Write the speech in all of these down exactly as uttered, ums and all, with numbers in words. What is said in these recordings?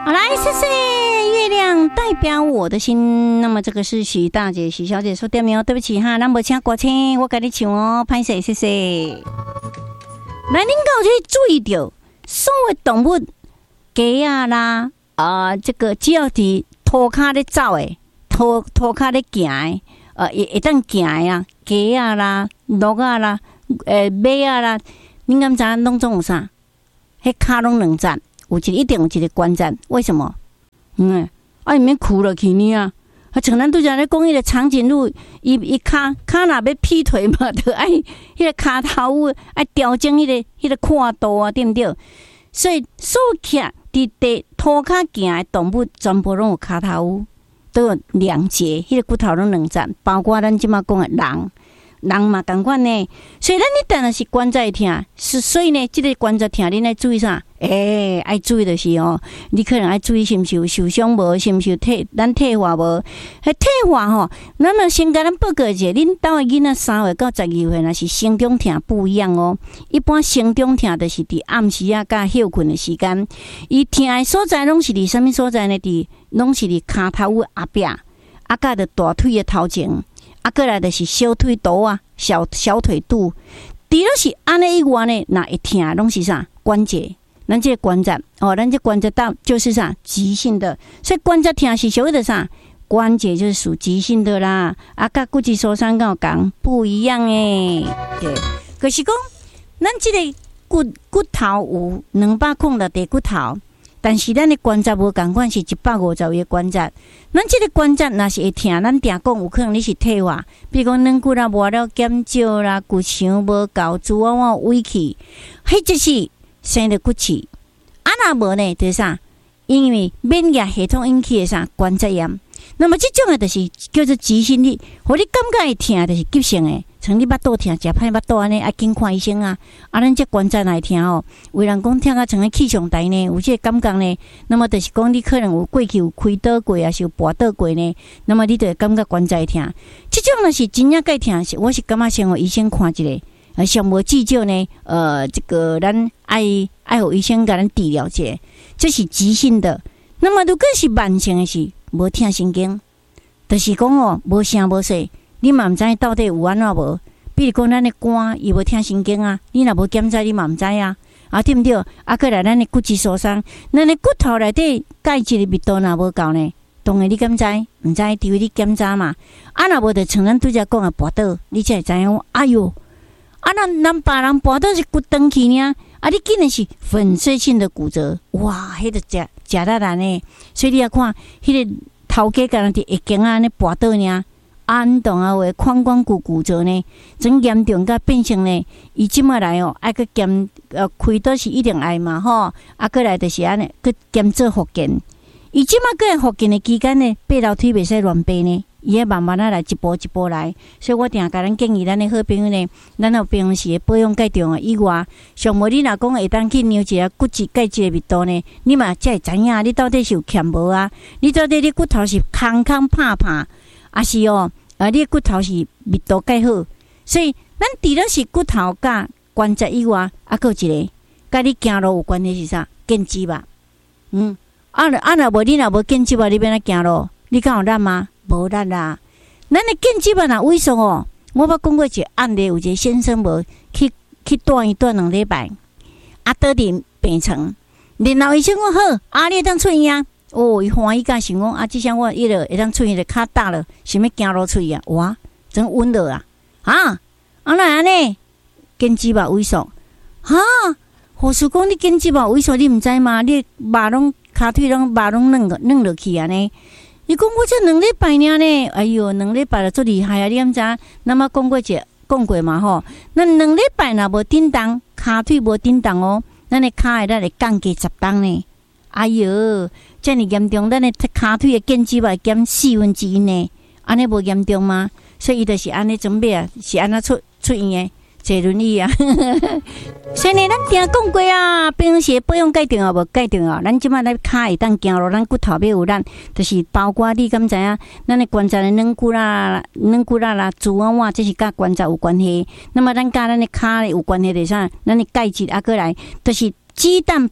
好来，谢谢月亮代表我的心。那么这个是许大姐、许小姐说对没有？对不起哈，咱无请歌星，我给你唱哦，拍摄谢谢。来，恁有去注意到，所有动物，鸡啊啦，啊、呃，这个只要伫涂骹咧走诶，涂涂骹咧行诶，呃，会会当行诶啊，鸡啊啦、鹿啊啦、诶马啊啦，恁敢知影拢总有啥？迄骹拢两节。有一个一定有一个关节，为什么？嗯，啊，伊免哭落去呢啊！啊，像咱拄则咧讲迄个长颈鹿，伊伊骹骹若要劈腿嘛，就爱迄个骹头爱调整迄、那个迄、那个宽度啊，对毋对？所以所有徛伫地涂骹行诶动物，全部拢有骹头，都有两节，迄、那个骨头拢两节，包括咱即马讲诶人。人嘛同款呢，所以咱一旦是关节痛，是所以呢，即、这个关节痛，恁爱注意啥？诶、欸，爱注意就是哦，你可能爱注意是毋是有受伤无，是毋是有退咱退化无？迄退化吼，咱嘛先甲咱报告一下，恁兜诶囡仔三岁到十二岁，若是生长痛不一样哦。一般生长痛就是伫暗时啊，甲休困诶时间，伊痛诶所在拢是伫啥物所在呢？伫拢是伫骹头后壁，啊，甲着大腿诶头前。啊，过来就是小腿肚啊，小小腿肚。除了是安尼以外呢，那会痛拢是啥关节？咱这个关节哦，咱这关节到就是啥急性的，所以关节痛是属于的啥？关节就是属急性的啦。啊，甲骨质疏松跟讲不一样诶。对，可是讲咱这个骨骨头有两百孔的地骨头。但是咱的关节无共款，是一百五十个关节。咱这个关节若是会痛，咱定讲有可能你是退化，比如讲软骨啦、磨了减少啦、骨强无够、猪窝窝委屈，迄就是生了骨刺。啊，若无呢，就是啥？因为免疫系统引起的啥关节炎。那么这种的就是叫做急性的，互你感觉会痛，就是急性的。像你巴肚痛，食歹巴肚安尼，爱紧看医生啊！啊，咱这关节来痛哦，有人讲痛啊，像个气象台呢，有这个感觉呢。那么就是讲，你可能有过去有开刀过啊，是有跋倒过呢。那么你就会感觉关节痛。这种若是真正该痛，是我是感觉先互医生看一下，呃，上无至少呢，呃，这个咱爱爱互医生甲咱治疗一下，这是急性的。那么如果是慢性的是无痛神经，就是讲哦，无声无息。你嘛毋知到底有安怎无？比如讲，咱的肝伊无听神经啊，你若无检查，你嘛毋知啊，啊对毋对？啊，过来咱的骨质疏松，咱的骨头内底钙质的密度若无够呢，当然你敢知？毋知，除非你检查嘛。啊，若无就像咱拄则讲的跋倒，你才会知影。哎哟，啊，咱咱别人跋倒是骨断去呢，啊，你竟然是粉碎性的骨折，哇，迄个食食得难呢。所以你要看，迄个头家敢若伫会经啊，安尼跋倒呢。安动啊，为髋关节骨折呢，真严重，甲变成呢，伊即摆来哦，爱去检呃开刀是一定爱嘛吼，啊，过来就是安尼，去检做复健。伊即摆过来复健的期间呢，爬楼梯袂使乱爬呢，伊会慢慢啊来一步一步来。所以我定甲咱建议咱的好朋友呢，咱有平时保养介重要以外，上无你若讲会当去量一下骨质钙质的密度呢，你嘛才会知影你到底是有欠无啊？你到底你骨头是空空拍拍？啊是哦，啊，你骨头是密度介好，所以咱除了是骨头甲关节以外，啊，还有一个，甲你行路有关系是啥？腱肌吧。嗯，啊啊，若无你若无腱肌吧，你要怎行路？你敢有力吗？无力啦。咱的腱肌吧若萎缩哦，我捌讲过一个案例，有一个先生无去去住院住两礼拜，啊，倒伫病床，然后医生讲好，啊，你当出院啊。哦，伊欢喜甲想讲啊，即项我伊个会当出去就较大了，想要行路出去啊，哇，真稳了啊！啊，啊那安尼，腱肌肉萎缩，哈，护士讲你腱肌肉萎缩，你毋知吗？你肉拢骹腿拢肉拢软软落去安尼。伊讲我这两礼拜尔呢，哎哟，两礼拜就足厉害啊！你毋知？咱嘛讲过一讲过嘛吼，咱两礼拜若无振动，骹腿无振动哦，咱的骹会咱会降低十磅呢。哎哟，这么严重，咱的骹腿的腱肌肉减四分之一呢，安尼无严重吗？所以伊就是安尼准备啊，是安那出出院的，坐轮椅啊。所以呢，咱定讲过啊，平时保养介重要无介重要？咱即摆咱骹会当行路，咱骨头要有力，就是包括你敢知影？咱的关节的软骨啦、软骨啦啦、猪窝窝，这是甲关节有关系。那么咱甲咱的骹有关系的啥？咱的钙质啊，过来就是肌蛋白。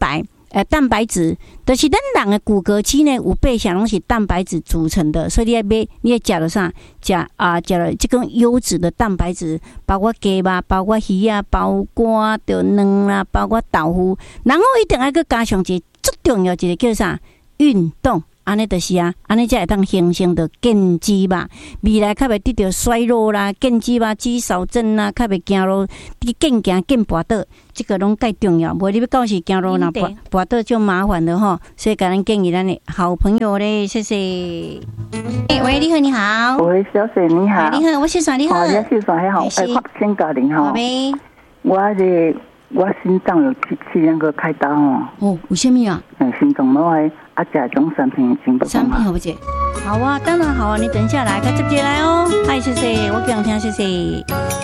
呃蛋白质，就是咱人的骨骼肌呢有八成拢是蛋白质组成的，所以你要买，你要食了啥？食啊，食了这种优质的蛋白质，包括鸡肉，包括鱼啊，包括着卵啦，包括豆腐，然后一定要去加上一个最重要一个叫啥？运动。安尼就是啊，安尼才会当形成着健肌吧，未来较袂得着衰老啦、健肌吧、肌少症啦，较袂行路健行健跋倒，这个拢介重要。无你要到时行路若跋跋倒就麻烦了吼，所以甲咱建议咱的好朋友咧，谢谢。欸、喂，你好，你好。 喂，小姐你好。 你好，我是啥？你好。 哦，你是啥？你好，哎，我先家庭吼。 好呗。 我这我心脏有去去那个开刀哦。 哦，有啥物啊？ 嗯，心脏脑癌。啊，这种产品行不？ 产品好不姐？好啊，当然好啊，你等一下来，快接接来哦。嗨，谢谢，我讲听谢谢。